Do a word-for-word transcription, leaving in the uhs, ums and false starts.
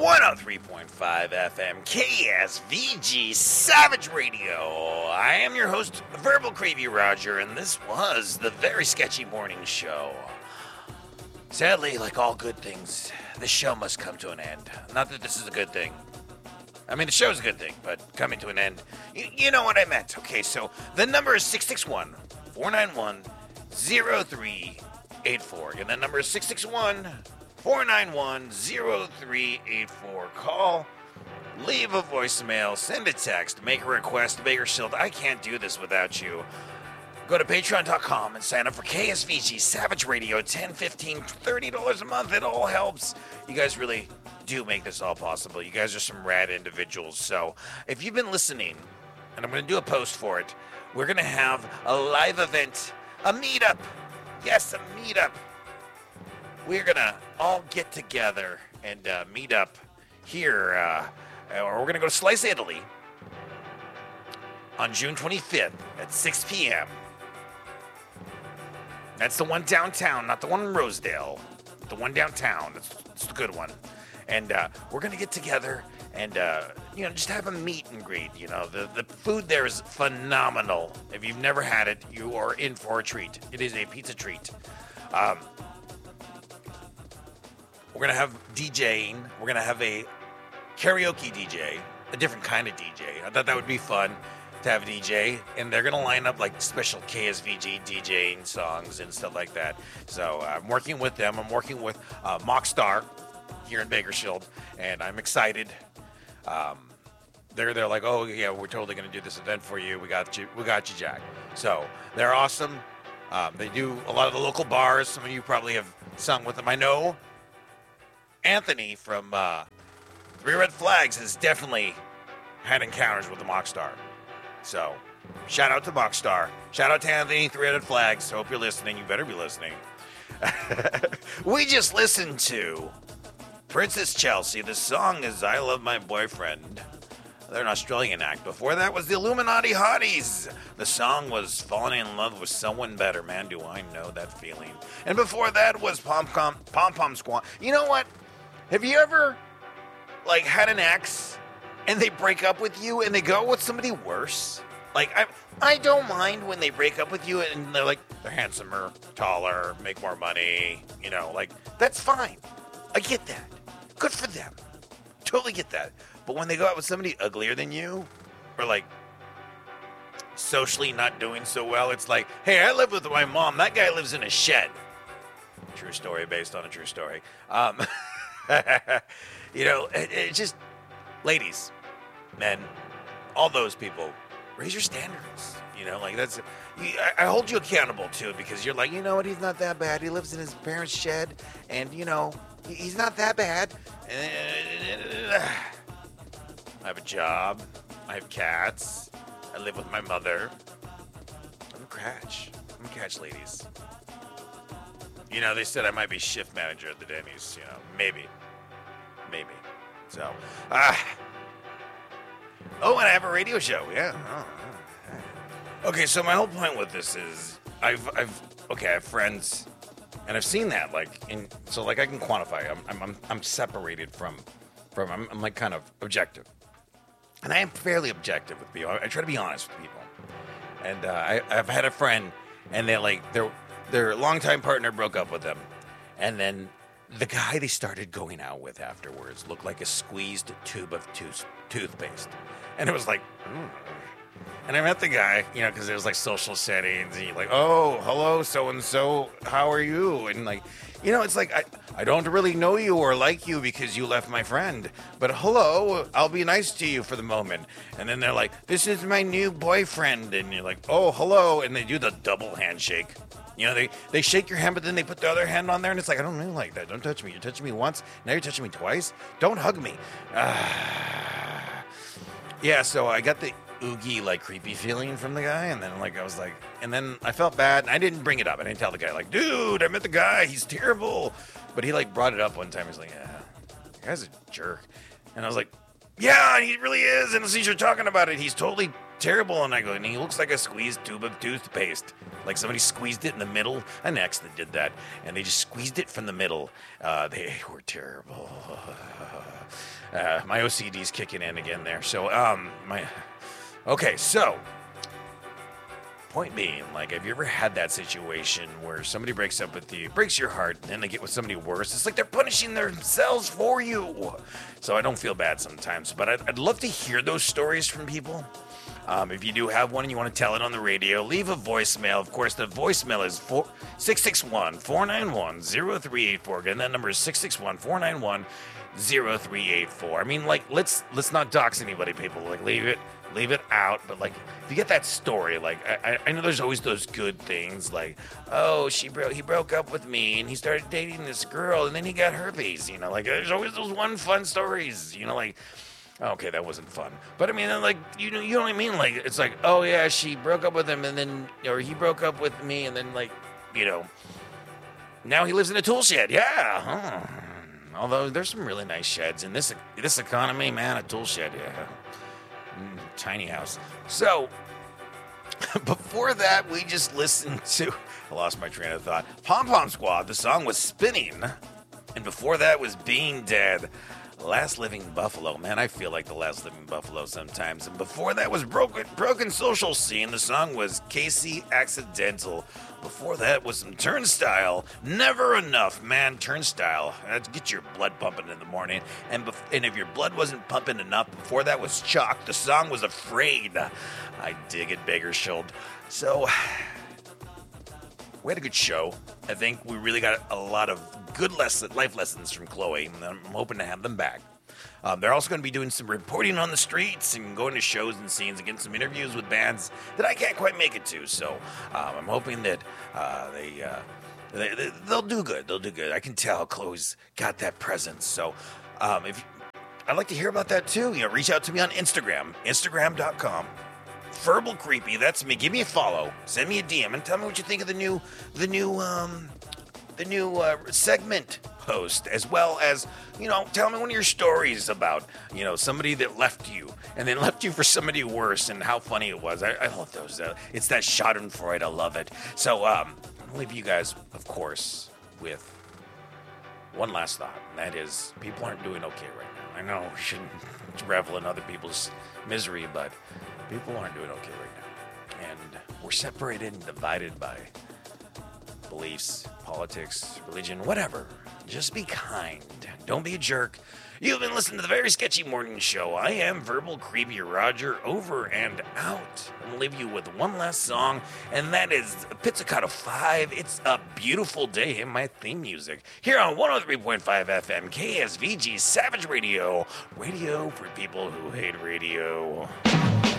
one oh three point five F M, K S V G Savage Radio. I am your host, Verbal Creepy Roger, and this was the Very Sketchy Morning Show. Sadly, like all good things, this show must come to an end. Not that this is a good thing. I mean, the show's a good thing, but coming to an end, you, you know what I meant. Okay, so the number is six six one, four nine one, zero three eight four. And that number is six six one, four nine one, zero three eight four. Call, leave a voicemail, send a text, make a request, Baker Shield. I can't do this without you. Go to patreon dot com and sign up for K S V G Savage Radio. ten, fifteen, thirty dollars a month. It all helps. You guys really do make this all possible. You guys are some rad individuals. So if you've been listening, and I'm going to do a post for it, we're going to have a live event, a meetup. Yes, a meetup. We're going to all get together and uh, meet up here. Uh, or we're going to go to Slice Italy on June twenty-fifth at six p.m. That's the one downtown, not the one in Rosedale. The one downtown. That's, that's the good one. And uh, we're going to get together and, uh, you know, just have a meet and greet. You know, the, the food there is phenomenal. If you've never had it, you are in for a treat. It is a pizza treat. Um, we're going to have DJing. We're going to have a karaoke D J, a different kind of D J. I thought that would be fun to have a D J, and they're going to line up like special K S V G DJing songs and stuff like that. So uh, I'm working with them. I'm working with uh, Mockstar here in Bakersfield, and I'm excited. Um, they're they're like, oh yeah, we're totally going to do this event for you. We got you, we got you, Jack. So they're awesome. Um, they do a lot of the local bars. Some of you probably have sung with them. I know Anthony from uh, Three Red Flags has definitely had encounters with the Mockstar. So, shout out to Mockstar. Shout out to Anthony, Three Red Flags. Hope you're listening. You better be listening. We just listened to Princess Chelsea. The song is I Love My Boyfriend. They're an Australian act. Before that was the Illuminati Hotties. The song was Falling in Love with Someone Better. Man, do I know that feeling. And before that was Pom Pom Pom Pom Squad. You know what? Have you ever, like, had an ex and they break up with you and they go with somebody worse? Like, I I don't mind when they break up with you and they're like, they're handsomer, taller, make more money, you know, like, that's fine. I get that. Good for them. Totally get that. But when they go out with somebody uglier than you, or like, socially not doing so well, it's like, hey, I live with my mom. That guy lives in a shed. True story based on a true story. Um, you know, it, it just... Ladies, men, all those people, raise your standards. You know, like that's, you, I, I hold you accountable too, because you're like, you know what, he's not that bad. He lives in his parents' shed, and you know, he, he's not that bad. I have a job. I have cats. I live with my mother. I'm a catch. I'm a catch, ladies. You know, they said I might be shift manager at the Denny's. You know, maybe, maybe. So, ah. Uh, oh, and I have a radio show. Yeah. Oh, oh. Okay, so my whole point with this is, I've, I've, okay, I have friends, and I've seen that, like, in, so like I can quantify. I'm, I'm, I'm, I'm separated from, from, I'm, I'm like kind of objective, and I am fairly objective with people. I, I try to be honest with people, and uh, I, I've had a friend, and they're like, their, their longtime partner broke up with them, and then the guy they started going out with afterwards looked like a squeezed tube of tooth- toothpaste. And it was like, mm. And I met the guy, you know, because there was like social settings. And you're like, oh, hello, so-and-so, how are you? And like, you know, it's like, I, I don't really know you or like you because you left my friend. But hello, I'll be nice to you for the moment. And then they're like, this is my new boyfriend. And you're like, oh, hello. And they do the double handshake. You know, they, they shake your hand, but then they put the other hand on there, and it's like, I don't really like that. Don't touch me. You're touching me once. Now you're touching me twice. Don't hug me. Uh, yeah, so I got the oogie, like, creepy feeling from the guy, and then, like, I was like, and then I felt bad, and I didn't bring it up. I didn't tell the guy, like, dude, I met the guy. He's terrible. But he, like, brought it up one time. He's like, yeah, the guy's a jerk. And I was like, yeah, he really is. And since you're talking about it, he's totally terrible. And I go, and he looks like a squeezed tube of toothpaste. Like somebody squeezed it in the middle. An ex that did that. And they just squeezed it from the middle. Uh, they were terrible. Uh, my O C D's kicking in again there. So, um, my... Okay, so... Point being, like, have you ever had that situation where somebody breaks up with you, breaks your heart, and then they get with somebody worse? It's like they're punishing themselves for you. So I don't feel bad sometimes, but I'd, I'd love to hear those stories from people. Um, if you do have one and you want to tell it on the radio, leave a voicemail. Of course, the voicemail is six six one, four nine one, zero three eight four. Again, that number is six six one, four nine one, zero three eight four. I mean, like, let's let's not dox anybody, people. Like, leave it. Leave it out, but like, if you get that story, like, I, I know there's always those good things, like, oh, she broke, he broke up with me, and he started dating this girl, and then he got herpes, you know, like, there's always those one fun stories, you know, like, okay, that wasn't fun, but I mean, like, you know, you know what I mean, like, it's like, oh yeah, she broke up with him, and then, or he broke up with me, and then, like, you know, now he lives in a tool shed, yeah, huh. Although there's some really nice sheds in this this economy, man, a tool shed, yeah. Mm, tiny house. So, before that, we just listened to... I lost my train of thought. Pom Pom Squad, the song was Spinning. And before that was Being Dead. Last Living Buffalo. Man, I feel like the Last Living Buffalo sometimes. And before that was Broken, Broken Social Scene. The song was Casey Accidental. Before that was some Turnstile. Never Enough, man. Turnstile. That'd get your blood pumping in the morning. And, bef- and if your blood wasn't pumping enough, before that was Chalk. The song was Afraid. I dig it, Bakersfield. So, we had a good show. I think we really got a lot of good lesson, life lessons from Chloe, and I'm hoping to have them back. Um, they're also going to be doing some reporting on the streets and going to shows and scenes and getting some interviews with bands that I can't quite make it to. So um, I'm hoping that uh, they, uh, they, they, they'll do good. They'll do good. I can tell Chloe's got that presence. So um, if I'd like to hear about that too, you know, reach out to me on Instagram, instagram dot com. Verbal Creepy, that's me. Give me a follow. Send me a D M and tell me what you think of the new, the new, um, the new uh, segment host, as well as, you know, tell me one of your stories about, you know, somebody that left you and then left you for somebody worse and how funny it was. I, I love those. Uh, it's that Schadenfreude. I love it. So, um, I'll leave you guys, of course, with one last thought, and that is people aren't doing okay right now. I know we shouldn't revel in other people's misery, but people aren't doing okay right now. And we're separated and divided by beliefs, politics, religion, whatever. Just be kind. Don't be a jerk. You've been listening to the Very Sketchy Morning Show. I am Verbal Creepy Roger, over and out. I'm going to leave you with one last song, and that is Pizzicato five. It's a Beautiful Day in my theme music. Here on one oh three point five F M, K S V G Savage Radio. Radio for people who hate radio.